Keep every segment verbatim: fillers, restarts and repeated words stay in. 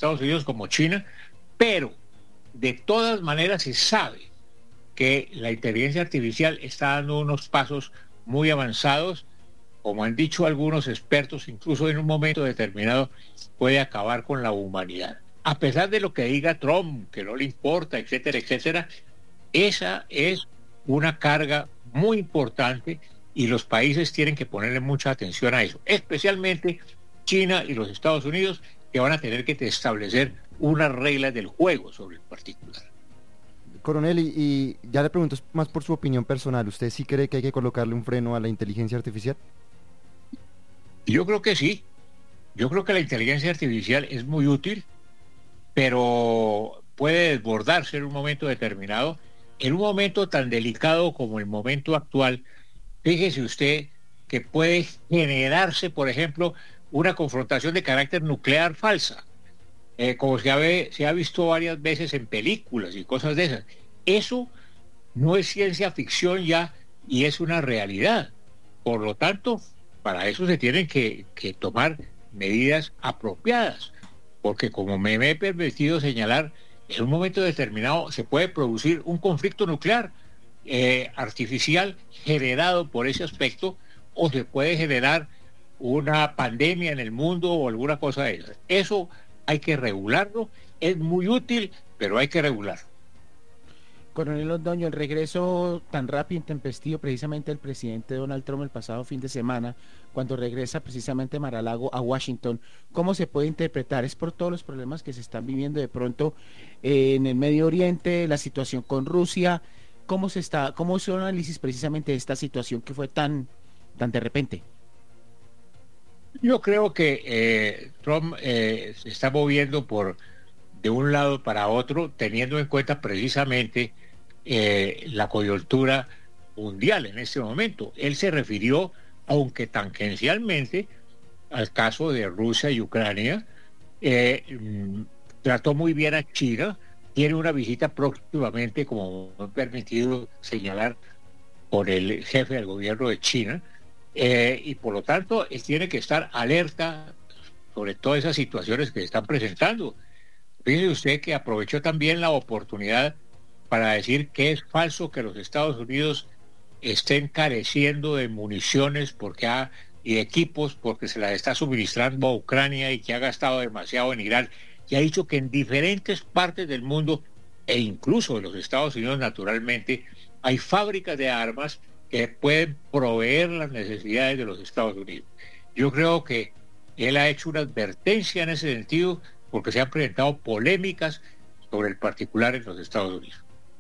Estados Unidos como China, pero de todas maneras se sabe que la inteligencia artificial está dando unos pasos muy avanzados, como han dicho algunos expertos, incluso en un momento determinado puede acabar con la humanidad. A pesar de lo que diga Trump, que no le importa, etcétera, etcétera, esa es una carga muy importante y los países tienen que ponerle mucha atención a eso, especialmente China y los Estados Unidos, que van a tener que establecer unas reglas del juego sobre el particular. Coronel, y, y ya le pregunto más por su opinión personal, ¿usted sí cree que hay que colocarle un freno a la inteligencia artificial? Yo creo que sí, yo creo que la inteligencia artificial es muy útil, pero puede desbordarse en un momento determinado, en un momento tan delicado como el momento actual. Fíjese usted que puede generarse, por ejemplo, una confrontación de carácter nuclear falsa, eh, como se ha, ve, se ha visto varias veces en películas y cosas de esas. Eso no es ciencia ficción ya y es una realidad. Por lo tanto, para eso se tienen que, que tomar medidas apropiadas, porque como me, me he permitido señalar, en un momento determinado se puede producir un conflicto nuclear eh, artificial generado por ese aspecto, o se puede generar una pandemia en el mundo o alguna cosa de esas. Eso hay que regularlo, es muy útil, pero hay que regularlo. Coronel Londoño, el regreso tan rápido y intempestivo precisamente del presidente Donald Trump el pasado fin de semana, cuando regresa precisamente Mar-a-Lago a Washington, ¿cómo se puede interpretar? ¿Es por todos los problemas que se están viviendo de pronto eh, en el Medio Oriente, la situación con Rusia? ¿Cómo se está, cómo es su análisis precisamente de esta situación que fue tan, tan de repente? Yo creo que eh, Trump eh, se está moviendo por de un lado para otro, teniendo en cuenta precisamente eh, la coyuntura mundial en este momento. Él se refirió, aunque tangencialmente, al caso de Rusia y Ucrania, eh, mm, trató muy bien a China, tiene una visita próximamente, como me he permitido señalar, por el jefe del gobierno de China, eh, y por lo tanto él tiene que estar alerta sobre todas esas situaciones que se están presentando. Fíjese usted que aprovechó también la oportunidad para decir que es falso que los Estados Unidos estén careciendo de municiones porque ha, y de equipos porque se las está suministrando a Ucrania y que ha gastado demasiado en Irán. Y ha dicho que en diferentes partes del mundo, e incluso de los Estados Unidos naturalmente, hay fábricas de armas que pueden proveer las necesidades de los Estados Unidos. Yo creo que él ha hecho una advertencia en ese sentido, porque se han presentado polémicas sobre el particular en los Estados Unidos.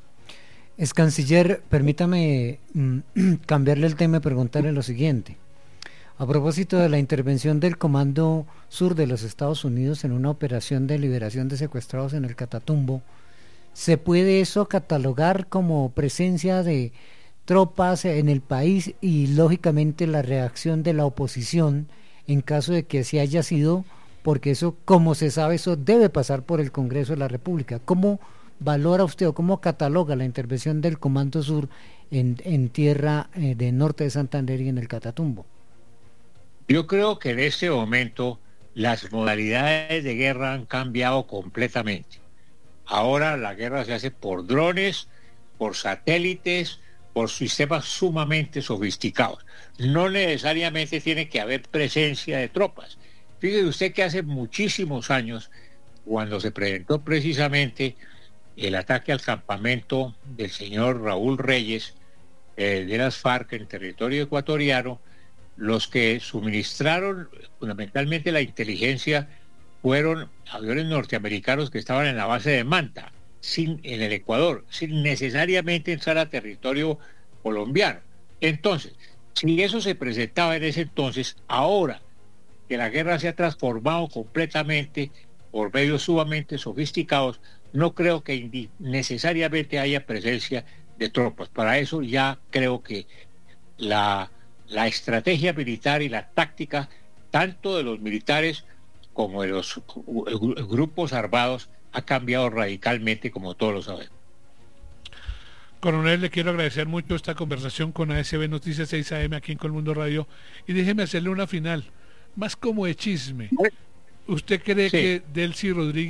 Ex canciller, permítame mm, cambiarle el tema y preguntarle lo siguiente. A propósito de la intervención del Comando Sur de los Estados Unidos en una operación de liberación de secuestrados en el Catatumbo, ¿se puede eso catalogar como presencia de tropas en el país y lógicamente la reacción de la oposición en caso de que así haya sido? Porque eso, como se sabe, eso debe pasar por el Congreso de la República. ¿Cómo valora usted o cómo cataloga la intervención del Comando Sur en, en tierra eh, de norte de Santander y en el Catatumbo? Yo creo que en este momento las modalidades de guerra han cambiado completamente. Ahora la guerra se hace por drones, por satélites, por sistemas sumamente sofisticados. No necesariamente tiene que haber presencia de tropas. Fíjese usted que hace muchísimos años, cuando se presentó precisamente el ataque al campamento del señor Raúl Reyes eh, de las FARC en territorio ecuatoriano, los que suministraron fundamentalmente la inteligencia fueron aviones norteamericanos que estaban en la base de Manta, sin, en el Ecuador, sin necesariamente entrar a territorio colombiano. Entonces, si eso se presentaba en ese entonces, ahora que la guerra se ha transformado completamente por medios sumamente sofisticados, no creo que necesariamente haya presencia de tropas. Para eso ya creo que la, la estrategia militar y la táctica, tanto de los militares como de los grupos armados, ha cambiado radicalmente, como todos lo sabemos. Coronel, le quiero agradecer mucho esta conversación con A S B Noticias seis A M aquí en Colmundo Radio, y déjeme hacerle una final, más como de chisme. ¿Usted cree sí. que Delcy Rodríguez